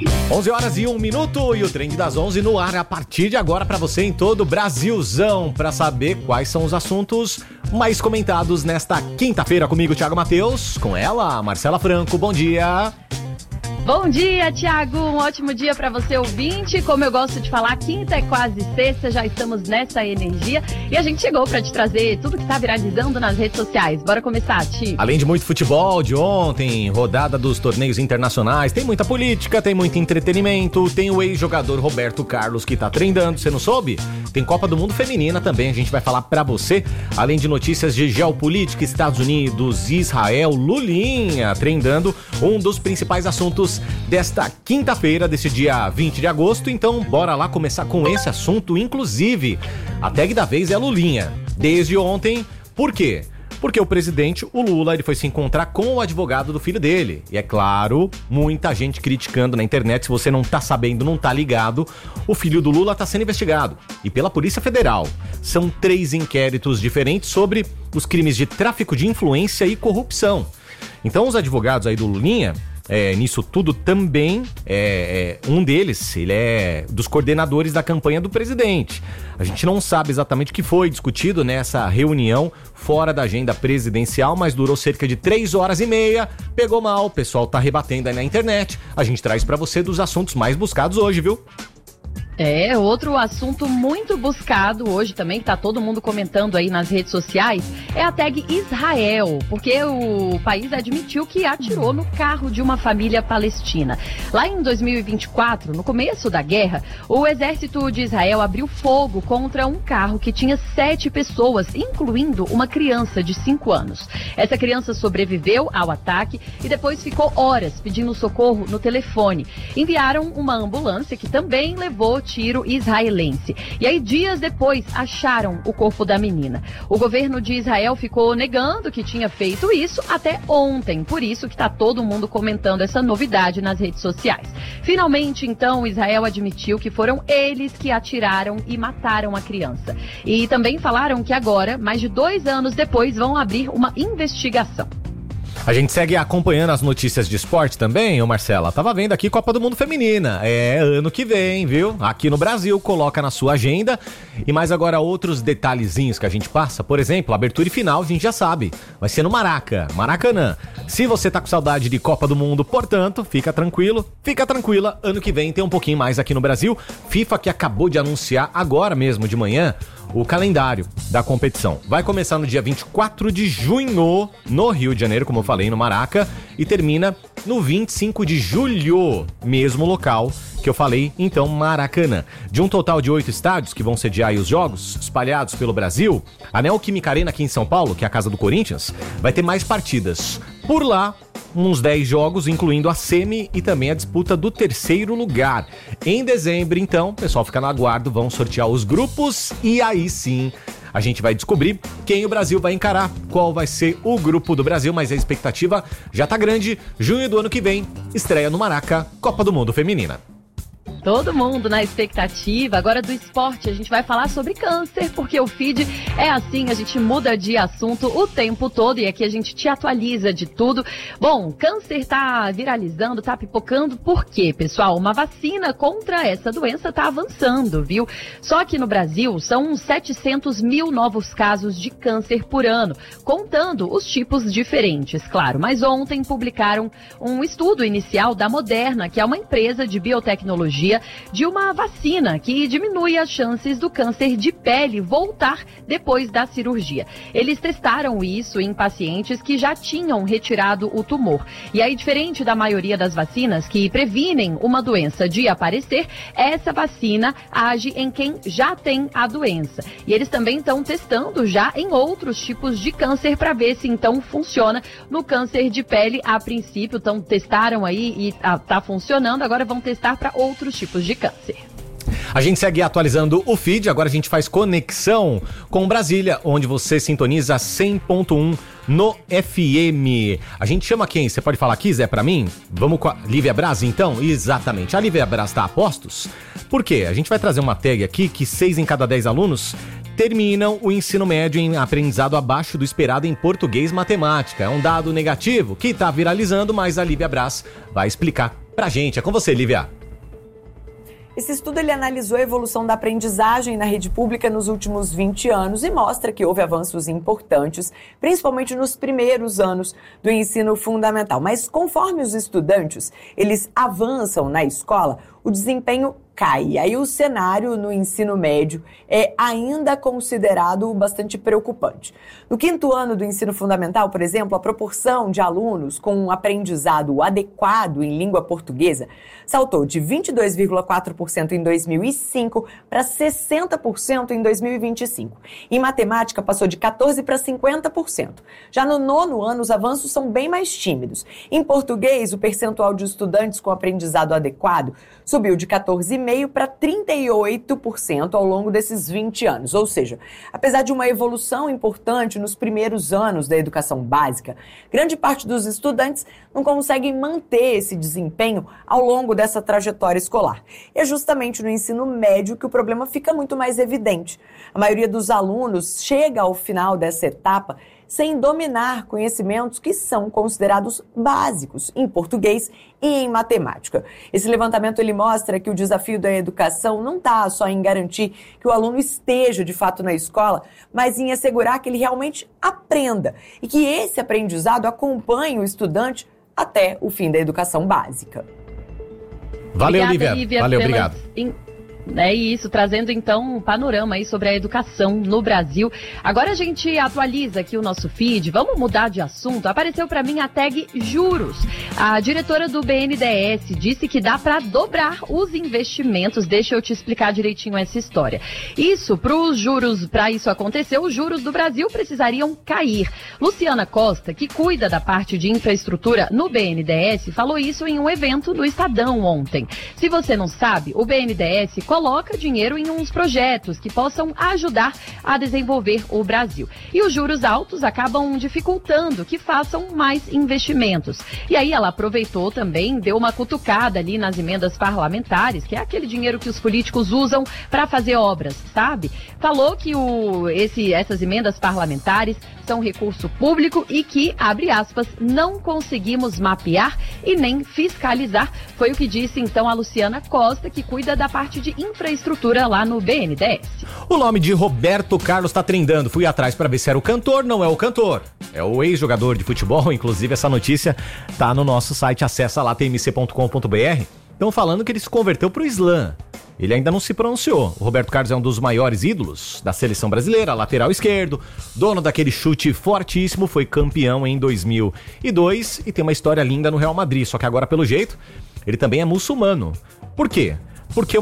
11h01 e o Trend das 11 no ar a partir de agora para você em todo o Brasilzão, para saber quais são os assuntos mais comentados nesta quinta-feira. Comigo, Thiago Matheus, com ela, Marcela Franco. Bom dia. Bom dia, Thiago. Um ótimo dia para você, ouvinte. Como eu gosto de falar, quinta é quase sexta, já estamos nessa energia e a gente chegou para te trazer tudo que tá viralizando nas redes sociais. Bora começar, Ti. Além de muito futebol de ontem, rodada dos torneios internacionais, tem muita política, tem muito entretenimento, tem o ex-jogador Roberto Carlos que tá trendando, você não soube? Tem Copa do Mundo Feminina também, a gente vai falar para você, além de notícias de geopolítica, Estados Unidos, Israel, Lulinha trendando, um dos principais assuntos desta quinta-feira, desse dia 20 de agosto. Então, bora lá começar com esse assunto. Inclusive, a tag da vez é Lulinha. Desde ontem, por quê? Porque o presidente, o Lula, ele foi se encontrar com o advogado do filho dele. E é claro, muita gente criticando na internet. Se você não tá sabendo, não tá ligado, o filho do Lula tá sendo investigado. E pela Polícia Federal. São 3 inquéritos diferentes sobre os crimes de tráfico de influência e corrupção. Então, os advogados aí do Lulinha, nisso tudo também, um deles, ele é dos coordenadores da campanha do presidente. A gente não sabe exatamente o que foi discutido nessa reunião fora da agenda presidencial, mas durou cerca de 3h30, pegou mal, o pessoal tá rebatendo aí na internet. A gente traz pra você dos assuntos mais buscados hoje, viu? Outro assunto muito buscado hoje também, que tá todo mundo comentando aí nas redes sociais, é a tag Israel, porque o país admitiu que atirou no carro de uma família palestina. Lá em 2024, no começo da guerra, o exército de Israel abriu fogo contra um carro que tinha 7 pessoas, incluindo uma criança de 5 anos. Essa criança sobreviveu ao ataque e depois ficou horas pedindo socorro no telefone. Enviaram uma ambulância que também levou tiro israelense. E aí, dias depois, acharam o corpo da menina. O governo de Israel ficou negando que tinha feito isso até ontem. Por isso que está todo mundo comentando essa novidade nas redes sociais. Finalmente, então, Israel admitiu que foram eles que atiraram e mataram a criança. E também falaram que agora, mais de 2 anos depois, vão abrir uma investigação. A gente segue acompanhando as notícias de esporte também, ô Marcela. Tava vendo aqui Copa do Mundo Feminina. Ano que vem, viu? Aqui no Brasil, coloca na sua agenda. E mais agora outros detalhezinhos que a gente passa. Por exemplo, abertura e final, a gente já sabe. Vai ser no Maracanã. Se você tá com saudade de Copa do Mundo, portanto, fica tranquilo, fica tranquila. Ano que vem tem um pouquinho mais aqui no Brasil. FIFA que acabou de anunciar agora mesmo de manhã o calendário da competição. Vai começar no dia 24 de junho, no Rio de Janeiro, como eu falei, no Maraca, e termina no 25 de julho, mesmo local que eu falei, então Maracanã. De um total de 8 estádios que vão sediar aí os jogos, espalhados pelo Brasil, a Neoquímica Arena aqui em São Paulo, que é a casa do Corinthians, vai ter mais partidas. Por lá, uns 10 jogos, incluindo a semi e também a disputa do 3º lugar. Em dezembro, então, o pessoal fica no aguardo, vão sortear os grupos e aí sim a gente vai descobrir quem o Brasil vai encarar, qual vai ser o grupo do Brasil, mas a expectativa já tá grande. Junho do ano que vem, estreia no Maraca, Copa do Mundo Feminina. Todo mundo na expectativa. Agora do esporte, a gente vai falar sobre câncer, porque o feed é assim, a gente muda de assunto o tempo todo e aqui a gente te atualiza de tudo. Bom, câncer tá viralizando, tá pipocando, por quê, pessoal? Uma vacina contra essa doença tá avançando, viu? Só que no Brasil são 700 mil novos casos de câncer por ano, contando os tipos diferentes, claro. Mas ontem publicaram um estudo inicial da Moderna, que é uma empresa de biotecnologia, de uma vacina que diminui as chances do câncer de pele voltar depois da cirurgia. Eles testaram isso em pacientes que já tinham retirado o tumor. E aí, diferente da maioria das vacinas que previnem uma doença de aparecer, essa vacina age em quem já tem a doença. E eles também estão testando já em outros tipos de câncer para ver se então funciona. No câncer de pele, a princípio, então testaram aí e tá funcionando, agora vão testar para outros tipos de câncer. A gente segue atualizando o feed, agora a gente faz conexão com Brasília, onde você sintoniza 100.1 no FM. A gente chama quem? Você pode falar aqui, Zé, pra mim? Vamos com a Lívia Braz, então? Exatamente. A Lívia Braz tá a postos? Por quê? A gente vai trazer uma tag aqui que 6 em cada 10 alunos terminam o ensino médio em aprendizado abaixo do esperado em português e matemática. É um dado negativo que tá viralizando, mas a Lívia Braz vai explicar pra gente. É com você, Lívia. Esse estudo ele analisou a evolução da aprendizagem na rede pública nos últimos 20 anos e mostra que houve avanços importantes, principalmente nos primeiros anos do ensino fundamental. Mas conforme os estudantes eles avançam na escola, o desempenho cai. E aí o cenário no ensino médio é ainda considerado bastante preocupante. No 5º ano do ensino fundamental, por exemplo, a proporção de alunos com um aprendizado adequado em língua portuguesa saltou de 22,4% em 2005 para 60% em 2025. Em matemática, passou de 14% para 50%. Já no 9º ano, os avanços são bem mais tímidos. Em português, o percentual de estudantes com aprendizado adequado subiu de 14,5% para 38% ao longo desses 20 anos. Ou seja, apesar de uma evolução importante nos primeiros anos da educação básica, grande parte dos estudantes não conseguem manter esse desempenho ao longo dessa trajetória escolar. E é justamente no ensino médio que o problema fica muito mais evidente. A maioria dos alunos chega ao final dessa etapa sem dominar conhecimentos que são considerados básicos em português e em matemática. Esse levantamento ele mostra que o desafio da educação não está só em garantir que o aluno esteja de fato na escola, mas em assegurar que ele realmente aprenda e que esse aprendizado acompanhe o estudante até o fim da educação básica. Valeu, Obrigada, Lívia. Valeu, obrigado. É isso, trazendo então um panorama aí sobre a educação no Brasil. Agora a gente atualiza aqui o nosso feed, vamos mudar de assunto. Apareceu para mim a tag juros. A diretora do BNDES disse que dá para dobrar os investimentos. Deixa eu te explicar direitinho essa história. Isso, para isso acontecer, os juros do Brasil precisariam cair. Luciana Costa, que cuida da parte de infraestrutura no BNDES, falou isso em um evento do Estadão ontem. Se você não sabe, o BNDES coloca dinheiro em uns projetos que possam ajudar a desenvolver o Brasil. E os juros altos acabam dificultando que façam mais investimentos. E aí ela aproveitou também, deu uma cutucada ali nas emendas parlamentares, que é aquele dinheiro que os políticos usam para fazer obras, sabe? Falou que essas emendas parlamentares são recurso público e que, abre aspas, não conseguimos mapear e nem fiscalizar. Foi o que disse então a Luciana Costa, que cuida da parte de infraestrutura lá no BNDES. O nome de Roberto Carlos tá trendando. Fui atrás para ver se era o cantor, não é o cantor. É o ex-jogador de futebol, inclusive essa notícia tá no nosso site, acessa lá tmc.com.br. Estão falando que ele se converteu pro Islã. Ele ainda não se pronunciou. O Roberto Carlos é um dos maiores ídolos da seleção brasileira, lateral esquerdo, dono daquele chute fortíssimo, foi campeão em 2002 e tem uma história linda no Real Madrid. Só que agora, pelo jeito, ele também é muçulmano. Por quê? Porque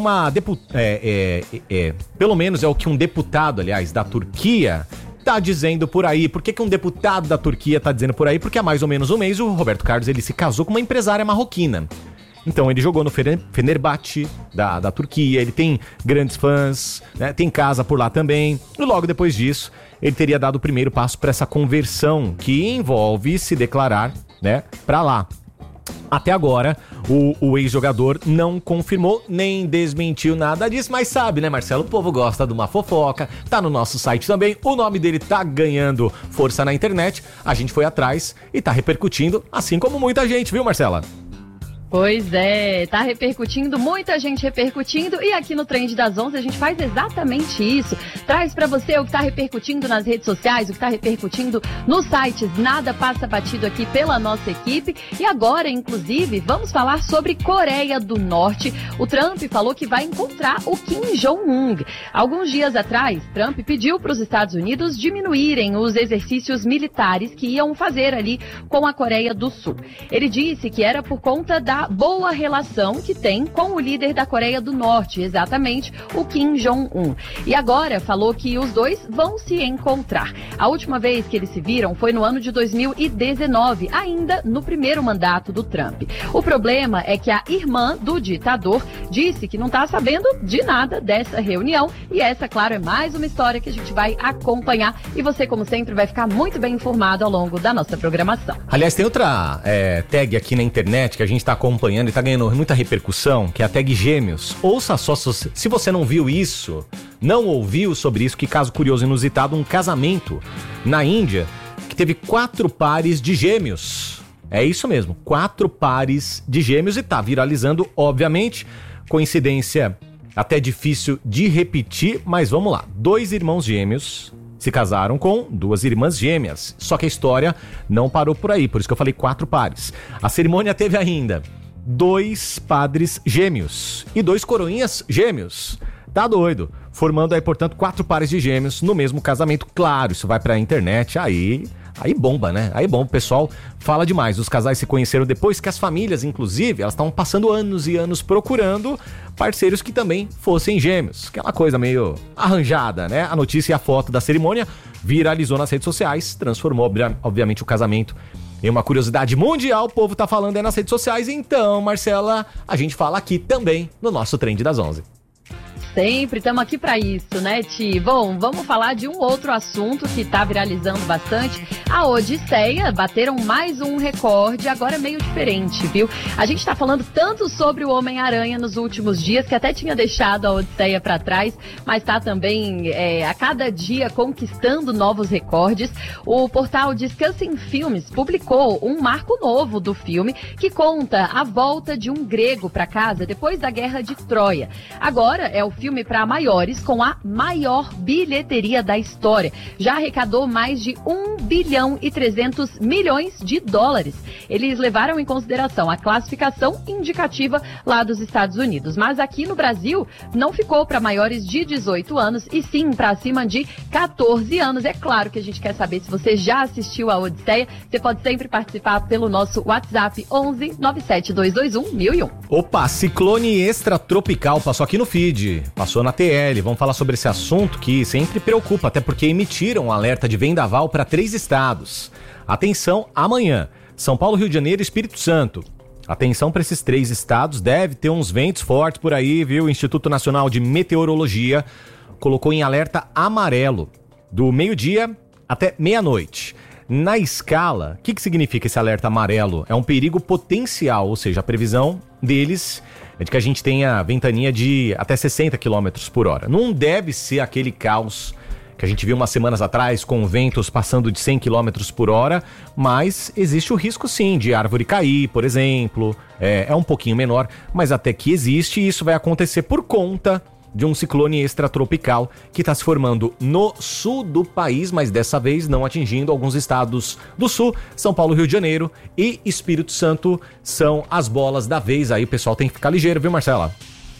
pelo menos é o que um deputado, aliás, da Turquia tá dizendo por aí. Por que um deputado da Turquia tá dizendo por aí? Porque há mais ou menos um mês o Roberto Carlos ele se casou com uma empresária marroquina. Então ele jogou no Fenerbahçe da Turquia, ele tem grandes fãs, né? Tem casa por lá também. E logo depois disso, ele teria dado o primeiro passo para essa conversão que envolve se declarar, né, para lá. Até agora, o ex-jogador não confirmou nem desmentiu nada disso, mas sabe, né, Marcelo? O povo gosta de uma fofoca, tá no nosso site também, o nome dele tá ganhando força na internet, a gente foi atrás e tá repercutindo, assim como muita gente, viu, Marcela? Pois é, tá repercutindo, muita gente repercutindo, e aqui no Trend das 11 a gente faz exatamente isso. Traz pra você o que tá repercutindo nas redes sociais, o que tá repercutindo nos sites. Nada passa batido aqui pela nossa equipe. E agora, inclusive, vamos falar sobre Coreia do Norte. O Trump falou que vai encontrar o Kim Jong-un. Alguns dias atrás, Trump pediu para os Estados Unidos diminuírem os exercícios militares que iam fazer ali com a Coreia do Sul. Ele disse que era por conta da boa relação que tem com o líder da Coreia do Norte, exatamente o Kim Jong-un. E agora falou que os dois vão se encontrar. A última vez que eles se viram foi no ano de 2019, ainda no primeiro mandato do Trump. O problema é que a irmã do ditador disse que não está sabendo de nada dessa reunião, e essa, claro, é mais uma história que a gente vai acompanhar, e você, como sempre, vai ficar muito bem informado ao longo da nossa programação. Aliás, tem outra tag aqui na internet que a gente está acompanhando e tá ganhando muita repercussão, que é a tag Gêmeos. Ouça só, se você não viu isso, não ouviu sobre isso, que caso curioso, inusitado, um casamento na Índia que teve 4 pares de gêmeos. É isso mesmo, 4 pares de gêmeos e tá viralizando, obviamente. Coincidência até difícil de repetir, mas vamos lá. 2 irmãos gêmeos se casaram com 2 irmãs gêmeas. Só que a história não parou por aí, por isso que eu falei 4 pares. A cerimônia teve ainda 2 padres gêmeos e 2 coroinhas gêmeos. Tá doido. Formando aí, portanto, 4 pares de gêmeos no mesmo casamento. Claro, isso vai pra internet, aí bomba, né? Aí bomba, o pessoal fala demais. Os casais se conheceram depois que as famílias, inclusive, elas estavam passando anos e anos procurando parceiros que também fossem gêmeos. Aquela coisa meio arranjada, né? A notícia e a foto da cerimônia viralizou nas redes sociais, transformou, obviamente, o casamento em uma curiosidade mundial. O povo tá falando aí nas redes sociais. Então, Marcela, a gente fala aqui também no nosso Trend das 11. Sempre, estamos aqui para isso, né, Ti? Bom, vamos falar de um outro assunto que está viralizando bastante. A Odisseia bateram mais um recorde, agora meio diferente, viu? A gente está falando tanto sobre o Homem-Aranha nos últimos dias, que até tinha deixado a Odisseia para trás, mas está também a cada dia conquistando novos recordes. O portal Discussing Filmes publicou um marco novo do filme que conta a volta de um grego para casa depois da Guerra de Troia. Agora é o filme para maiores com a maior bilheteria da história. Já arrecadou mais de 1 bilhão e 300 milhões de dólares. Eles levaram em consideração a classificação indicativa lá dos Estados Unidos. Mas aqui no Brasil não ficou para maiores de 18 anos e sim para acima de 14 anos. É claro que a gente quer saber se você já assistiu a Odisseia. Você pode sempre participar pelo nosso WhatsApp 11 97221 1001. Opa, ciclone extratropical passou aqui no feed. Passou na TL, vamos falar sobre esse assunto que sempre preocupa, até porque emitiram um alerta de vendaval para 3 estados. Atenção, amanhã, São Paulo, Rio de Janeiro e Espírito Santo. Atenção para esses 3 estados, deve ter uns ventos fortes por aí, viu? O Instituto Nacional de Meteorologia colocou em alerta amarelo, do meio-dia até meia-noite. Na escala, o que significa esse alerta amarelo? É um perigo potencial, ou seja, a previsão deles é de que a gente tenha ventania de até 60 km por hora. Não deve ser aquele caos que a gente viu umas semanas atrás, com ventos passando de 100 km por hora, mas existe o risco sim de árvore cair, por exemplo. É um pouquinho menor, mas até que existe, e isso vai acontecer por conta de um ciclone extratropical que está se formando no sul do país, mas dessa vez não atingindo alguns estados do sul. São Paulo, Rio de Janeiro e Espírito Santo são as bolas da vez. Aí o pessoal tem que ficar ligeiro, viu, Marcela?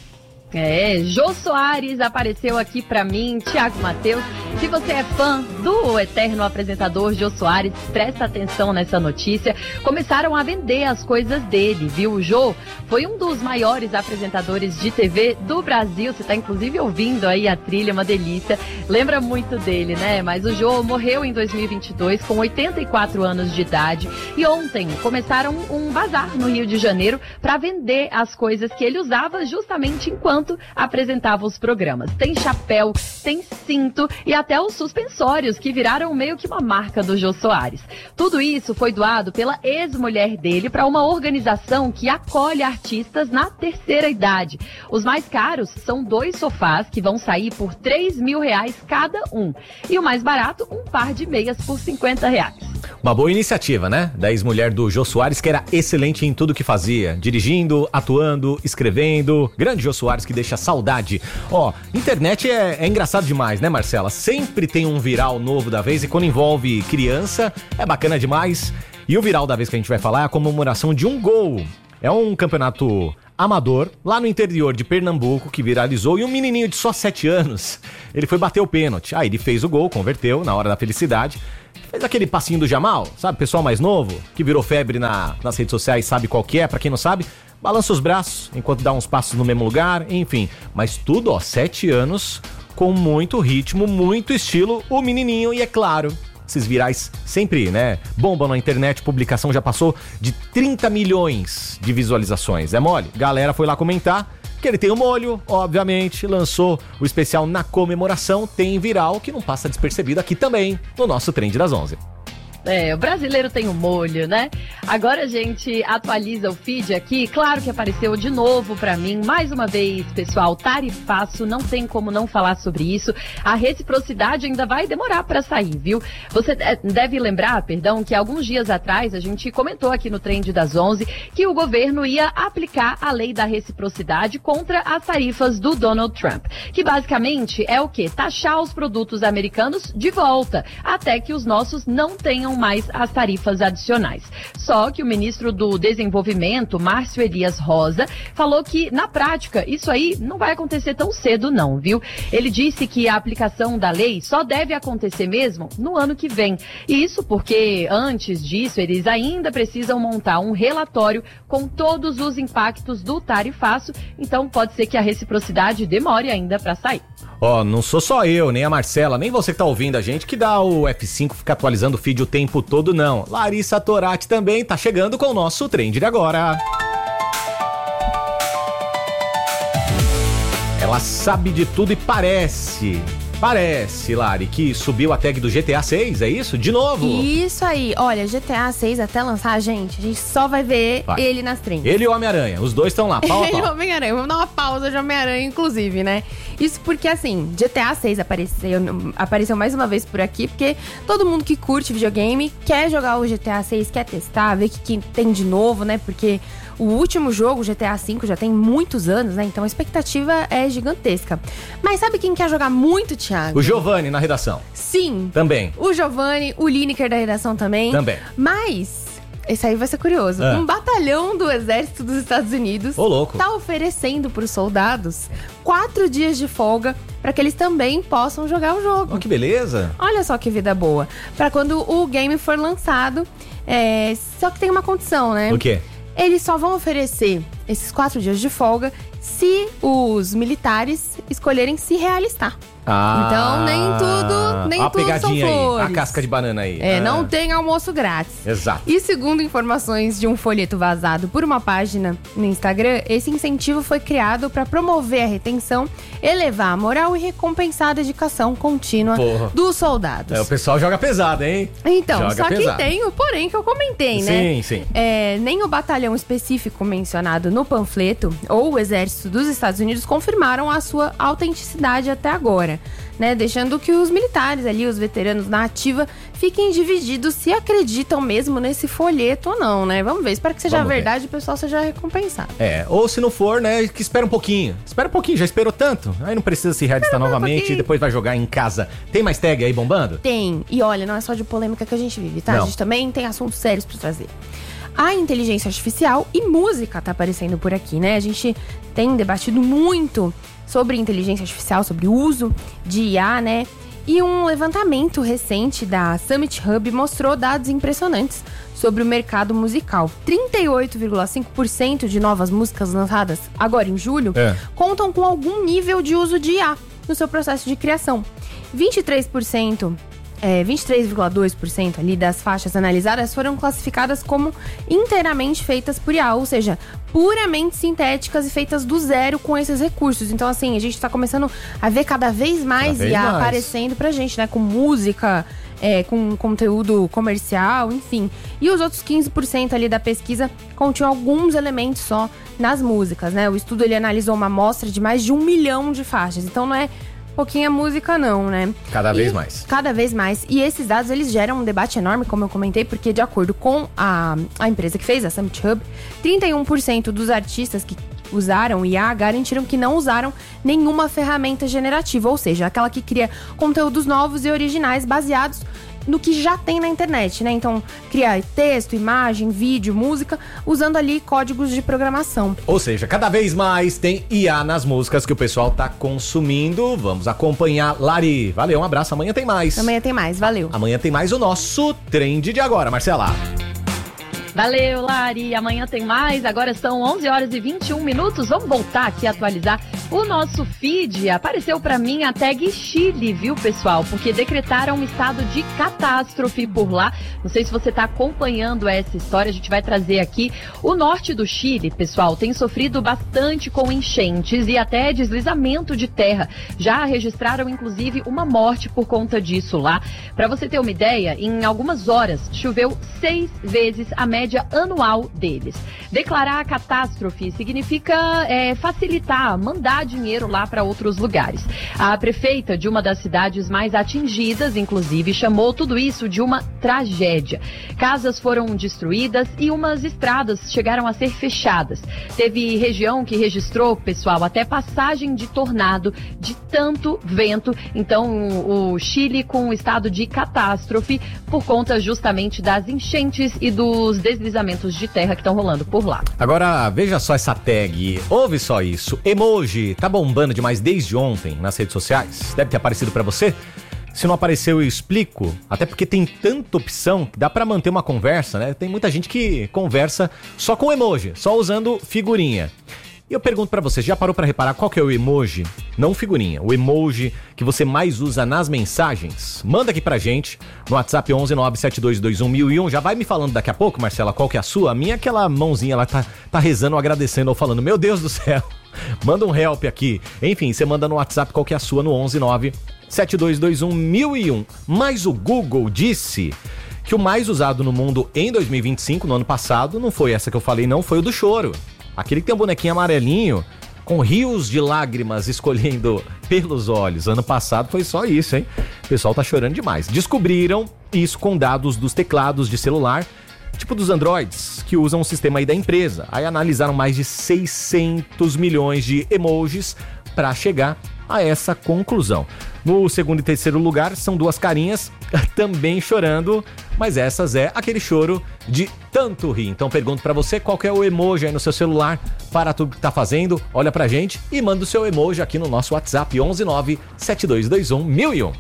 Jô Soares apareceu aqui pra mim, Thiago Matheus. Se você é fã do eterno apresentador Jô Soares, presta atenção nessa notícia. Começaram a vender as coisas dele, viu? O Jô foi um dos maiores apresentadores de TV do Brasil. Você tá inclusive ouvindo aí a trilha, uma delícia. Lembra muito dele, né? Mas o Jô morreu em 2022 com 84 anos de idade. E ontem começaram um bazar no Rio de Janeiro para vender as coisas que ele usava justamente enquanto apresentava os programas. Tem chapéu, tem cinto e até os suspensórios, que viraram meio que uma marca do Jô Soares. Tudo isso foi doado pela ex-mulher dele para uma organização que acolhe artistas na terceira idade. Os mais caros são 2 sofás que vão sair por R$3.000 cada um. E o mais barato, um par de meias por R$50. Uma boa iniciativa, né? Da ex-mulher do Jô Soares, que era excelente em tudo que fazia. Dirigindo, atuando, escrevendo. Grande Jô Soares, que deixa saudade. Internet é engraçado demais, né, Marcela? Sempre tem um viral novo da vez, e quando envolve criança, é bacana demais. E o viral da vez que a gente vai falar é a comemoração de um gol. É um campeonato amador, lá no interior de Pernambuco, que viralizou, e um menininho de só 7 anos, ele foi bater o pênalti. Aí ele fez o gol, converteu na hora da felicidade. Fez aquele passinho do Jamal, sabe? Pessoal mais novo, que virou febre nas redes sociais, sabe qual que é? Pra quem não sabe, balança os braços enquanto dá uns passos no mesmo lugar, enfim. Mas tudo, 7 anos, com muito ritmo, muito estilo, o menininho. E é claro, esses virais sempre, né, bombam na internet. Publicação já passou de 30 milhões de visualizações. É mole? Galera foi lá comentar que ele tem um molho, obviamente, lançou o especial na comemoração. Tem viral que não passa despercebido aqui também, no nosso Trend das 11. O brasileiro tem um molho, né? Agora a gente atualiza o feed aqui. Claro que apareceu de novo pra mim. Mais uma vez, pessoal, tarifaço, não tem como não falar sobre isso. A reciprocidade ainda vai demorar pra sair, viu? Você deve lembrar, que alguns dias atrás a gente comentou aqui no Trend das 11 que o governo ia aplicar a lei da reciprocidade contra as tarifas do Donald Trump. Que basicamente é o quê? Taxar os produtos americanos de volta, até que os nossos não tenham mais as tarifas adicionais. Só que o ministro do Desenvolvimento, Márcio Elias Rosa, falou que, na prática, isso aí não vai acontecer tão cedo não, viu? Ele disse que a aplicação da lei só deve acontecer mesmo no ano que vem. E isso porque, antes disso, eles ainda precisam montar um relatório com todos os impactos do tarifaço, então pode ser que a reciprocidade demore ainda para sair. Não sou só eu, nem a Marcela, nem você que tá ouvindo a gente que dá o F5, fica atualizando o feed o tempo todo, não. Larissa Torati também tá chegando com o nosso Trend de agora. Ela sabe de tudo e parece, Lari, que subiu a tag do GTA 6, é isso? De novo? Isso aí. Olha, GTA 6 até lançar, a gente só vai ver ele nas trends. Ele e o Homem-Aranha, os dois estão lá, pau a pau. Ele e o Homem-Aranha, vamos dar uma pausa de Homem-Aranha, inclusive, né? Isso porque, assim, GTA 6 apareceu mais uma vez por aqui, porque todo mundo que curte videogame quer jogar o GTA 6, quer testar, ver o que tem de novo, né? Porque o último jogo, o GTA V, já tem muitos anos, né? Então a expectativa é gigantesca. Mas sabe quem quer jogar muito, Thiago? O Giovanni na redação. Sim. Também. O Giovanni, o Lineker da redação também. Também. Mas esse aí vai ser curioso. Um batalhão do exército dos Estados Unidos tá oferecendo pros soldados 4 dias de folga para que eles também possam jogar o jogo. Que beleza. Olha só que vida boa. Para quando o game for lançado, só que tem uma condição, né? O quê? Eles só vão oferecer esses 4 dias de folga se os militares escolherem se realistar. Então, nem tudo são flores. A casca de banana aí. Não tem almoço grátis. Exato. E segundo informações de um folheto vazado por uma página no Instagram, esse incentivo foi criado para promover a retenção, elevar a moral e recompensar a dedicação contínua dos soldados. O pessoal joga pesado, hein? Então, joga só pesado. Que tem o porém que eu comentei, né? Sim. Nem o batalhão específico mencionado no panfleto ou o exército dos Estados Unidos confirmaram a sua autenticidade até agora, né? Deixando que os militares ali, os veteranos na ativa, fiquem divididos se acreditam mesmo nesse folheto ou não, né? Vamos ver, espero que seja verdade e o pessoal seja recompensado. Ou se não for, né, que espera um pouquinho. Já esperou tanto. Aí não precisa se realistar novamente e depois vai jogar em casa. Tem mais tag aí bombando? Tem. E olha, não é só de polêmica que a gente vive, tá? Não. A gente também tem assuntos sérios pra trazer. A inteligência artificial e música tá aparecendo por aqui, né? A gente tem debatido muito sobre inteligência artificial, sobre o uso de IA, né? E um levantamento recente da Summit Hub mostrou dados impressionantes sobre o mercado musical. 38,5% de novas músicas lançadas agora em julho contam com algum nível de uso de IA no seu processo de criação. 23,2% ali das faixas analisadas foram classificadas como inteiramente feitas por IA, ou seja, puramente sintéticas e feitas do zero com esses recursos. Então, assim, a gente tá começando a ver cada vez mais IA aparecendo pra gente, né? Com música, com conteúdo comercial, enfim. E os outros 15% ali da pesquisa continham alguns elementos só nas músicas, né? O estudo, ele analisou uma amostra de mais de 1 milhão de faixas. Então, não é pouquinha música não, né? Cada vez mais. Cada vez mais. E esses dados, eles geram um debate enorme, como eu comentei, porque de acordo com a empresa que fez, a Summit Hub, 31% dos artistas que usaram IA garantiram que não usaram nenhuma ferramenta generativa, ou seja, aquela que cria conteúdos novos e originais baseados no que já tem na internet, né? Então, criar texto, imagem, vídeo, música, usando ali códigos de programação. Ou seja, cada vez mais tem IA nas músicas que o pessoal tá consumindo. Vamos acompanhar. Lari, valeu, um abraço. Amanhã tem mais. Amanhã tem mais, valeu. Amanhã tem mais o nosso Trend de agora, Marcela. Valeu, Lari. Amanhã tem mais. Agora são 11 horas e 21 minutos. Vamos voltar aqui a atualizar O nosso feed apareceu pra mim a tag Chile, viu, pessoal? Porque decretaram um estado de catástrofe por lá. Não sei se você tá acompanhando essa história, a gente vai trazer aqui. O norte do Chile, pessoal, tem sofrido bastante com enchentes e até deslizamento de terra. Já registraram, inclusive, uma morte por conta disso lá. Pra você ter uma ideia, em algumas horas choveu 6 vezes a média anual deles. Declarar a catástrofe significa facilitar, mandar dinheiro lá para outros lugares. A prefeita de uma das cidades mais atingidas, inclusive, chamou tudo isso de uma tragédia. Casas foram destruídas e umas estradas chegaram a ser fechadas. Teve região que registrou, pessoal, até passagem de tornado, de tanto vento. Então, o Chile com um estado de catástrofe por conta justamente das enchentes e dos deslizamentos de terra que estão rolando por lá. Agora, veja só essa tag, ouve só isso, emoji, tá bombando demais desde ontem nas redes sociais, deve ter aparecido pra você? Se não apareceu, eu explico, até porque tem tanta opção que dá pra manter uma conversa, né? Tem muita gente que conversa só com emoji, só usando figurinha. E eu pergunto pra você, já parou pra reparar qual que é o emoji, não figurinha, o emoji que você mais usa nas mensagens? Manda aqui pra gente no WhatsApp 11972211001. Já vai me falando daqui a pouco, Marcela, qual que é a sua? A minha é aquela mãozinha lá tá rezando, agradecendo ou falando, meu Deus do céu, manda um help aqui. Enfim, você manda no WhatsApp qual que é a sua no 11972211001. Mas o Google disse que o mais usado no mundo em 2025, no ano passado, não foi essa que eu falei não, foi o do choro. Aquele que tem um bonequinho amarelinho, com rios de lágrimas escolhendo pelos olhos. Ano passado foi só isso, hein? O pessoal tá chorando demais. Descobriram isso com dados dos teclados de celular, tipo dos Androids, que usam o sistema aí da empresa. Aí analisaram mais de 600 milhões de emojis para chegar a essa conclusão. No segundo e terceiro lugar são duas carinhas também chorando, mas essas é aquele choro de tanto rir. Então pergunto pra você qual que é o emoji aí no seu celular, para tudo que tá fazendo, olha pra gente e manda o seu emoji aqui no nosso WhatsApp 11972211001.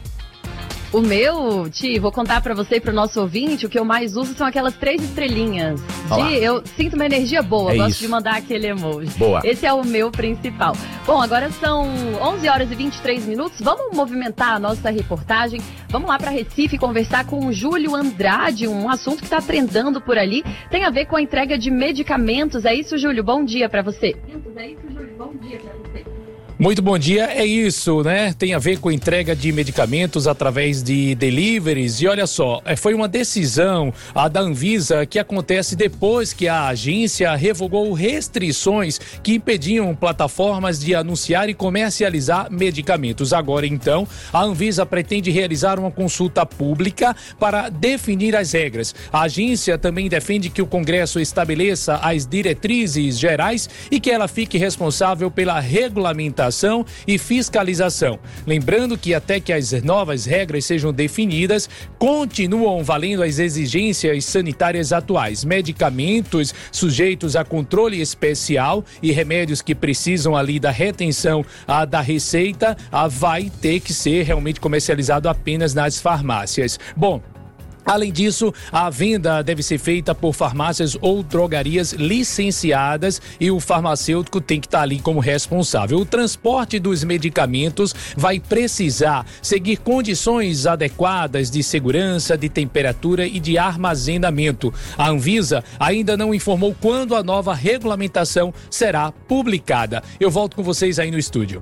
O meu, Ti, vou contar pra você e pro nosso ouvinte, o que eu mais uso são aquelas 3 estrelinhas. Eu sinto uma energia boa, gosto isso. de mandar aquele emoji. Boa. Esse é o meu principal. Bom, agora são 11 horas e 23 minutos, vamos movimentar a nossa reportagem. Vamos lá pra Recife conversar com o Júlio Andrade, um assunto que tá trendando por ali. Tem a ver com a entrega de medicamentos. É isso, Júlio? Bom dia pra você. É isso, Júlio? Bom dia pra você. Muito bom dia, é isso, né? Tem a ver com entrega de medicamentos através de deliveries. E olha só, foi uma decisão da Anvisa que acontece depois que a agência revogou restrições que impediam plataformas de anunciar e comercializar medicamentos. Agora, então, a Anvisa pretende realizar uma consulta pública para definir as regras. A agência também defende que o Congresso estabeleça as diretrizes gerais e que ela fique responsável pela regulamentação e fiscalização. Lembrando que até que as novas regras sejam definidas, continuam valendo as exigências sanitárias atuais. Medicamentos sujeitos a controle especial e remédios que precisam ali da retenção da receita vai ter que ser realmente comercializado apenas nas farmácias. Bom, além disso, a venda deve ser feita por farmácias ou drogarias licenciadas e o farmacêutico tem que estar ali como responsável. O transporte dos medicamentos vai precisar seguir condições adequadas de segurança, de temperatura e de armazenamento. A Anvisa ainda não informou quando a nova regulamentação será publicada. Eu volto com vocês aí no estúdio.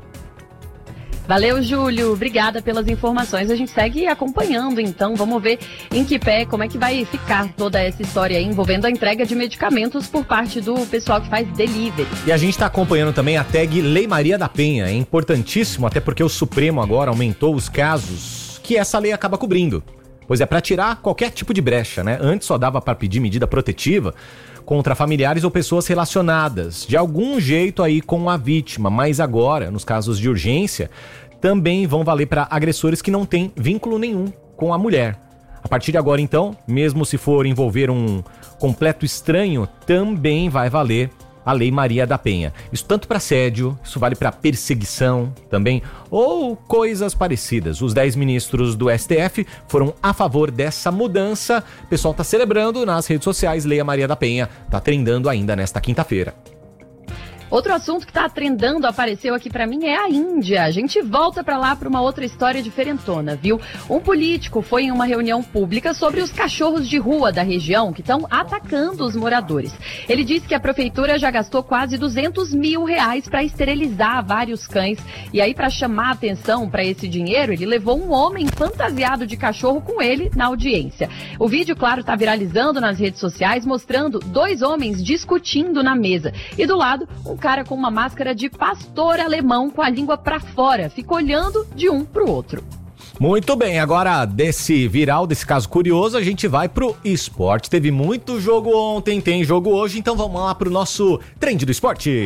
Valeu, Júlio. Obrigada pelas informações. A gente segue acompanhando, então. Vamos ver em que pé, como é que vai ficar toda essa história aí envolvendo a entrega de medicamentos por parte do pessoal que faz delivery. E a gente está acompanhando também a tag Lei Maria da Penha. É importantíssimo, até porque o Supremo agora aumentou os casos que essa lei acaba cobrindo. Pois é, para tirar qualquer tipo de brecha, né? Antes só dava para pedir medida protetiva contra familiares ou pessoas relacionadas de algum jeito aí com a vítima, mas agora, nos casos de urgência, também vão valer para agressores que não têm vínculo nenhum com a mulher. A partir de agora, então, mesmo se for envolver um completo estranho, também vai valer a Lei Maria da Penha. Isso tanto para assédio, isso vale para perseguição também, ou coisas parecidas. Os 10 ministros do STF foram a favor dessa mudança. O pessoal tá celebrando nas redes sociais. Lei Maria da Penha tá trendando ainda nesta quinta-feira. Outro assunto que tá trendando, apareceu aqui pra mim, é a Índia. A gente volta pra lá pra uma outra história diferentona, viu? Um político foi em uma reunião pública sobre os cachorros de rua da região que estão atacando os moradores. Ele disse que a prefeitura já gastou quase R$200 mil pra esterilizar vários cães. E aí, pra chamar a atenção pra esse dinheiro, ele levou um homem fantasiado de cachorro com ele na audiência. O vídeo, claro, tá viralizando nas redes sociais, mostrando 2 homens discutindo na mesa. E do lado, um cara com uma máscara de pastor alemão com a língua pra fora, fica olhando de um pro outro. Muito bem, agora desse caso curioso, a gente vai pro esporte. Teve muito jogo ontem, tem jogo hoje, então vamos lá pro nosso Trend do Esporte.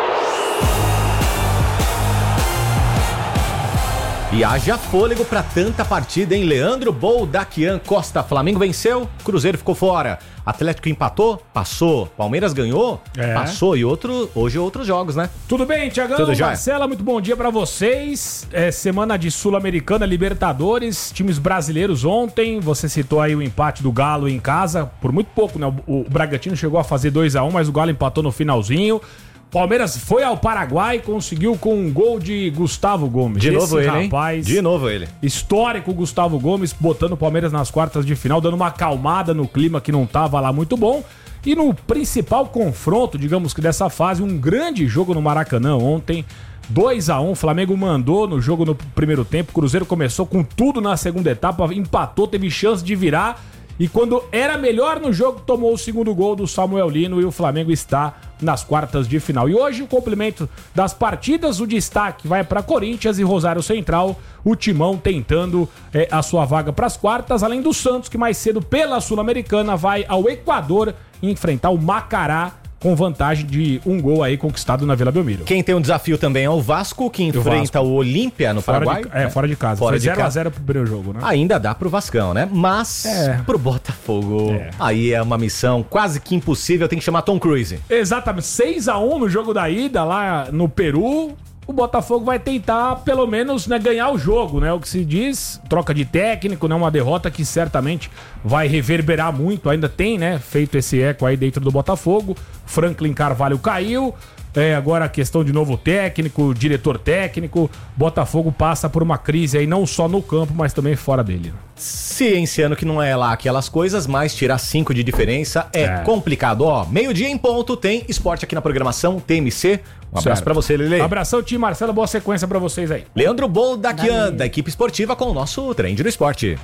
E haja fôlego pra tanta partida, hein? Leandro Boldaquian Costa, Flamengo venceu, Cruzeiro ficou fora. Atlético empatou, passou. Palmeiras ganhou, passou. E hoje outros jogos, né? Tudo bem, Tiagão? Tudo já. Marcela, muito bom dia pra vocês. Semana de Sul-Americana, Libertadores, times brasileiros ontem. Você citou aí o empate do Galo em casa, por muito pouco, né? O Bragantino chegou a fazer 2-1, mas o Galo empatou no finalzinho. Palmeiras foi ao Paraguai, conseguiu com um gol de Gustavo Gomes. De novo ele, rapaz, hein? De novo ele. Histórico Gustavo Gomes, botando o Palmeiras nas quartas de final, dando uma acalmada no clima que não tava lá muito bom. E no principal confronto, digamos que dessa fase, um grande jogo no Maracanã ontem, 2-1, Flamengo mandou no jogo no primeiro tempo, Cruzeiro começou com tudo na segunda etapa, empatou, teve chance de virar. E quando era melhor no jogo, tomou o segundo gol do Samuel Lino e o Flamengo está nas quartas de final. E hoje, o complemento das partidas, o destaque vai para Corinthians e Rosário Central, o Timão tentando a sua vaga para as quartas, além do Santos, que mais cedo pela Sul-Americana vai ao Equador enfrentar o Macará, com vantagem de um gol aí conquistado na Vila Belmiro. Quem tem um desafio também é o Vasco, que enfrenta o Olímpia no Paraguai. Fora de casa. Foi 0-0 pro primeiro jogo, né? Ainda dá pro Vascão, né? Mas pro Botafogo, aí é uma missão quase que impossível, tem que chamar Tom Cruise. Exatamente, 6-1 no jogo da ida lá no Peru. O Botafogo vai tentar, pelo menos, né, ganhar o jogo, né? O que se diz, troca de técnico, né? Uma derrota que certamente vai reverberar muito. Ainda tem, né? Feito esse eco aí dentro do Botafogo. Franklin Carvalho caiu. Agora a questão de novo técnico, diretor técnico. Botafogo passa por uma crise aí, não só no campo, mas também fora dele. Cienciano que não é lá aquelas coisas, mas tirar 5 de diferença é complicado. Ó, meio-dia em ponto, tem esporte aqui na programação TMC. Um abraço pra você, Lele. Abração, time Marcelo, boa sequência pra vocês aí. Leandro Boldaquian, da equipe esportiva, com o nosso Trend do Esporte.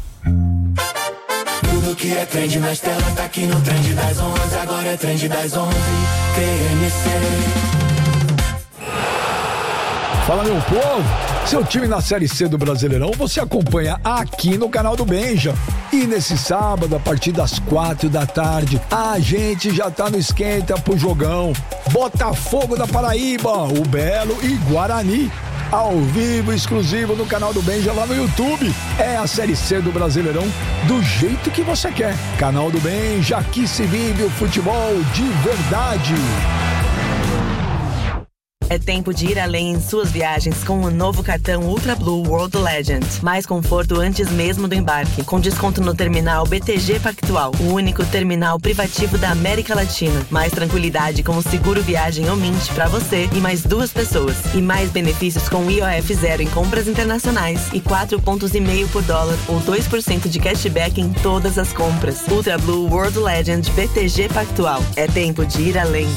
Tudo que é trend nas telas tá aqui no Trend das 11. Agora é Trend das 11, TMC. Fala, meu povo, seu time na Série C do Brasileirão você acompanha aqui no canal do Benja. E nesse sábado, a partir das 4 da tarde, a gente já tá no esquenta pro jogão Botafogo da Paraíba, o Belo e Guarani. Ao vivo, exclusivo no canal do Benja lá no YouTube. É a Série C do Brasileirão do jeito que você quer. Canal do Benja, aqui se vive o futebol de verdade. É tempo de ir além em suas viagens com o novo cartão Ultra Blue World Legend. Mais conforto antes mesmo do embarque, com desconto no terminal BTG Pactual, o único terminal privativo da América Latina. Mais tranquilidade com o seguro viagem Omint para você e mais 2 pessoas. E mais benefícios com IOF zero em compras internacionais e 4,5 pontos por dólar ou 2% de cashback em todas as compras. Ultra Blue World Legend BTG Pactual. É tempo de ir além.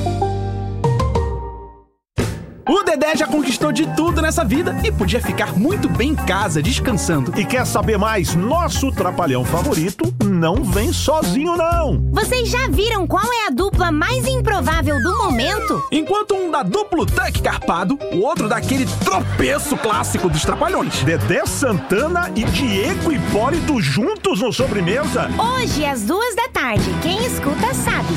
O Dedé já conquistou de tudo nessa vida e podia ficar muito bem em casa, descansando. E quer saber mais? Nosso trapalhão favorito não vem sozinho, não. Vocês já viram qual é a dupla mais improvável do momento? Enquanto um dá duplo tuck carpado, o outro dá aquele tropeço clássico dos trapalhões. Dedé Santana e Diego Hipólito juntos no Sobremesa? Hoje, às 2 da tarde. Quem escuta sabe.